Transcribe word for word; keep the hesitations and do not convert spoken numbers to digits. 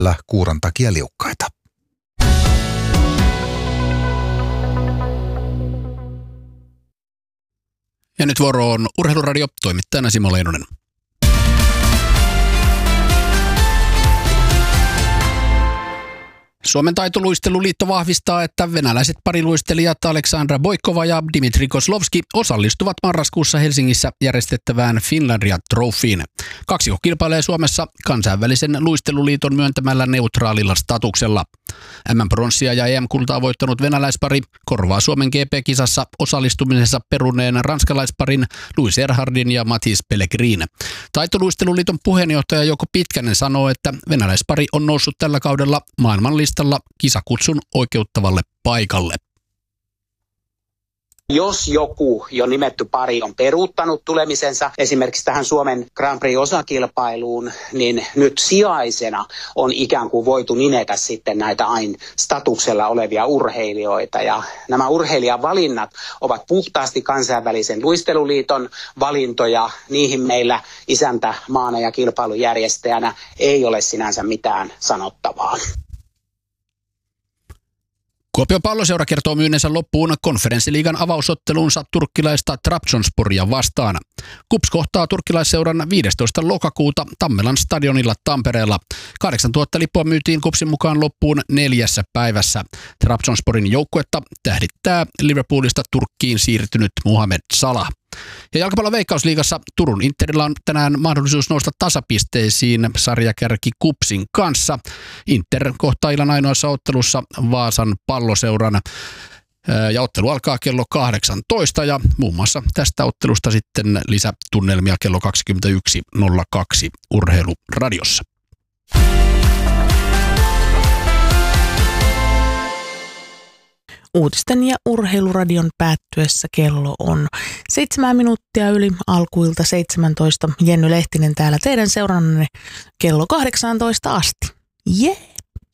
kuuron takia liukkaita. Ja nyt vuoro on Urheiluradio, toimittajana Simo Leinonen. Suomen taitoluisteluliitto vahvistaa, että venäläiset pariluistelijat Aleksandra Boikova ja Dmitri Kozlovski osallistuvat marraskuussa Helsingissä järjestettävään Finlandia Trophyin. Kaksiko kilpailee Suomessa kansainvälisen luisteluliiton myöntämällä neutraalilla statuksella. M M-pronssia ja E M-kultaa voittanut venäläispari korvaa Suomen G P-kisassa osallistumisensa peruneen ranskalaisparin Louis Erhardin ja Mathis Pellegrin. Taitoluisteluliiton puheenjohtaja Jouko Pitkänen sanoo, että venäläispari on noussut tällä kaudella maailmanlistalla kisakutsun oikeuttavalle paikalle. Jos joku jo nimetty pari on peruuttanut tulemisensa esimerkiksi tähän Suomen Grand Prix-osakilpailuun, niin nyt sijaisena on ikään kuin voitu nimetä sitten näitä aina statuksella olevia urheilijoita. Ja nämä urheilijavalinnat ovat puhtaasti kansainvälisen luisteluliiton valintoja. Niihin meillä isäntämaana ja kilpailujärjestäjänä ei ole sinänsä mitään sanottavaa. Kuopion Palloseura kertoo myynneensä loppuun konferenssiliigan avausotteluunsa turkkilaista Trabzonsporia vastaan. KuPS kohtaa turkkilaisseuran viidestoista lokakuuta Tammelan stadionilla Tampereella. kahdeksantuhatta lippua myytiin KuPSin mukaan loppuun neljässä päivässä. Trabzonsporin joukkuetta tähdittää Liverpoolista Turkkiin siirtynyt Mohamed Salah. Ja jalkapallon Veikkausliigassa Turun Interillä on tänään mahdollisuus nousta tasapisteisiin sarjakärki KuPSin kanssa. Inter kohtaa illan ainoassa ottelussa Vaasan Palloseuran. Ja ottelu alkaa kello kahdeksantoista ja muun muassa tästä ottelusta sitten lisätunnelmia kello kaksikymmentäyksi nolla kaksi Urheiluradiossa. Uutisten ja Urheiluradion päättyessä kello on seitsemän minuuttia yli alkuilta seitsemäntoista. Jenny Lehtinen täällä teidän seurannanne kello kahdeksantoista asti. Jee!